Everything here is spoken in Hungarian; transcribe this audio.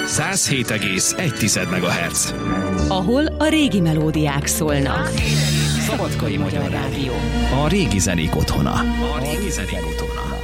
107,1 MHz. Ahol a régi melódiák szólnak. Szabadkai Magyar Rádió. A régi zenék otthona.